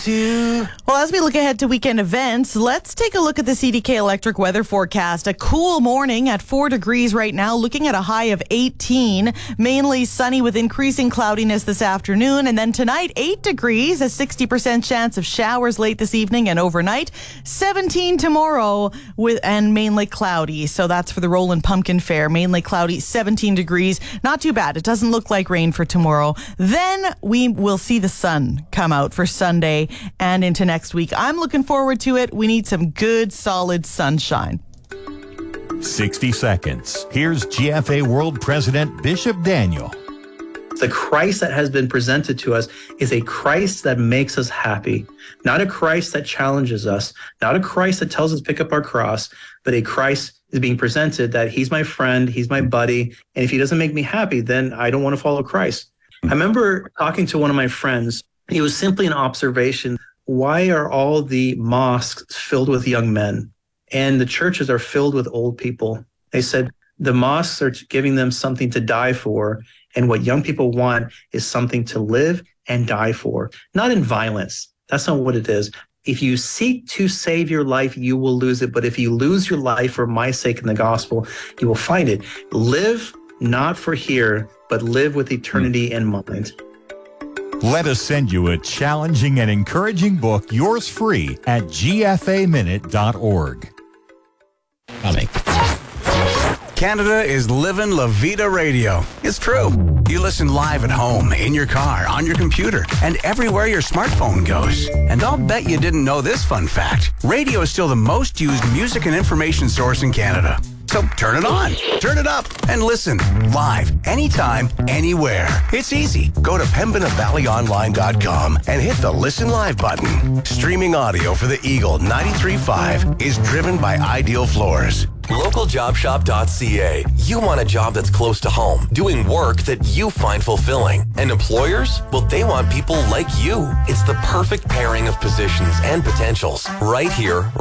miss you. Well, as we look ahead to weekend events, let's take a look at the CDK Electric weather forecast. A cool morning at 4 degrees right now, looking at a high of 18. Mainly sunny with increasing cloudiness this afternoon. And then tonight, 8 degrees, a 60% chance of showers late this evening and overnight. 17 tomorrow and mainly cloudy. So that's for the Roland Pumpkin Fair. Mainly cloudy, 17 degrees. Not too bad. It doesn't look like rain for tomorrow. Then we will see the sun come out for Sunday and into next week. I'm looking forward to it. We need some good, solid sunshine. 60 seconds. Here's GFA World President Bishop Daniel. The Christ that has been presented to us is a Christ that makes us happy, not a Christ that challenges us, not a Christ that tells us to pick up our cross, but a Christ is being presented that he's my friend, he's my buddy, and if he doesn't make me happy, then I don't want to follow Christ. I remember talking to one of my friends. It was simply an observation. Why are all the mosques filled with young men and the churches are filled with old people? They said the mosques are giving them something to die for, and what young people want is something to live and die for, not in violence. That's not what it is. If you seek to save your life, you will lose it. But if you lose your life for my sake in the gospel, you will find it. Live not for here, but live with eternity in mind. Let us send you a challenging and encouraging book, yours free at gfaminute.org. Coming. Canada is living La Vida Radio. It's true. You listen live at home, in your car, on your computer, and everywhere your smartphone goes. And I'll bet you didn't know this fun fact. Radio is still the most used music and information source in Canada. So turn it on, turn it up, and listen live, anytime, anywhere. It's easy. Go to pembinavalleyonline.com and hit the Listen Live button. Streaming audio for the Eagle 93.5 is driven by Ideal Floors. LocalJobShop.ca. You want a job that's close to home, doing work that you find fulfilling. And employers? Well, they want people like you. It's the perfect pairing of positions and potentials right here,